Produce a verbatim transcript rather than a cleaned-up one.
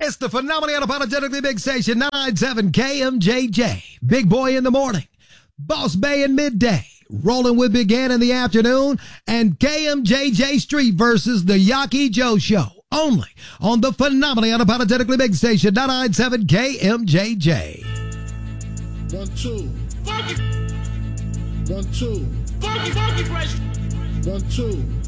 It's the phenomenally unapologetically big station, nine seven K M J J. Big Boy in the morning, Boss Bay in midday, Rolling with Big Ant in the afternoon, and K M J J Street versus the Yaki Joe Show. Only on the phenomenally unapologetically big station, nine seven K M J J. One, two. Funky. One, two. Funky, funky fresh. One, two.